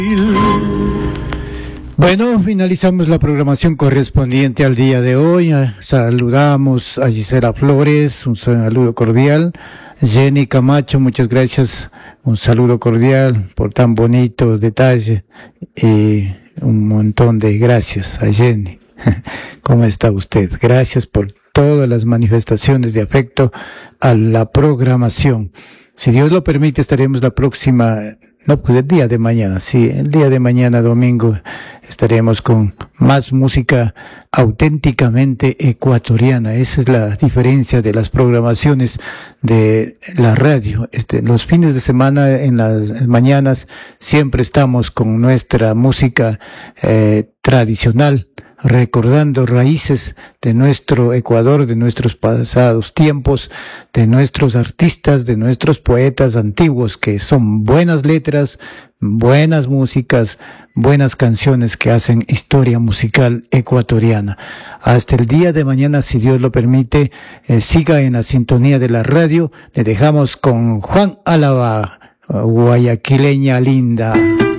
Bueno, finalizamos la programación correspondiente al día de hoy. Saludamos a Gisela Flores, un saludo cordial. Jenny Camacho, muchas gracias, un saludo cordial por tan bonito detalle y un montón de gracias a Jenny. ¿Cómo está usted? Gracias por todas las manifestaciones de afecto a la programación. Si Dios lo permite, estaremos la próxima, no, pues el día de mañana, sí, el día de mañana, domingo, estaremos con más música auténticamente ecuatoriana. Esa es la diferencia de las programaciones de la radio. Los fines de semana, en las mañanas, siempre estamos con nuestra música tradicional, recordando raíces de nuestro Ecuador, de nuestros pasados tiempos, de nuestros artistas, de nuestros poetas antiguos, que son buenas letras, buenas músicas, buenas canciones que hacen historia musical ecuatoriana. Hasta el día de mañana, si Dios lo permite, siga en la sintonía de la radio. Le dejamos con Juan Álava, guayaquileña linda.